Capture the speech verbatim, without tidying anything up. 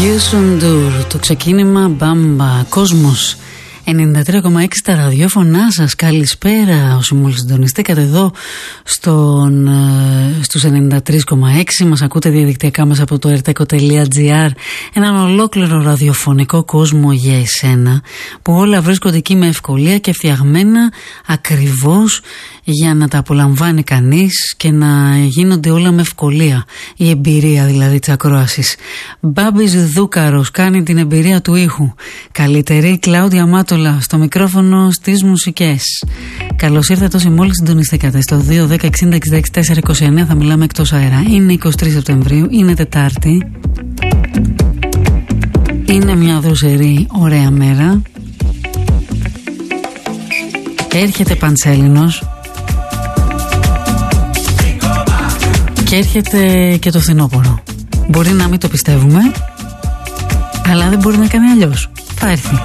Γιουσουντούρ, το ξεκίνημα Μπάμπα, κόσμος ενενήντα τρία κόμμα έξι τα ραδιόφωνά σας. Καλησπέρα όσοι μόλις συντονιστήκατε εδώ στον, στους ενενήντα τρία κόμμα έξι. Μας ακούτε διαδικτυακά μέσα από το ερτέκο τελεία τζι άρ. Έναν ολόκληρο ραδιοφωνικό κόσμο για εσένα, που όλα βρίσκονται εκεί με ευκολία και φτιαγμένα ακριβώς για να τα απολαμβάνει κανείς και να γίνονται όλα με ευκολία. Η εμπειρία δηλαδή της ακρόασης. Μπάμπης Δούκαρος κάνει την εμπειρία του ήχου. Καλύτερη Κλάουδια Μάτολα στο μικρόφωνο, στις μουσικές. Καλώς ήρθατε όσοι μόλις συντονιστήκατε στο δύο δέκα εξήντα εξήντα έξι τετρακόσια είκοσι εννέα. Θα μιλάμε εκτός αέρα. Είναι είκοσι τρεις Σεπτεμβρίου, είναι Τετάρτη. Είναι μια δροσερή ωραία μέρα. Έρχεται Πανσέλινος. Και έρχεται και το φθινόπωρο. Μπορεί να μην το πιστεύουμε, αλλά δεν μπορεί να κάνει αλλιώς. Θα έρθει.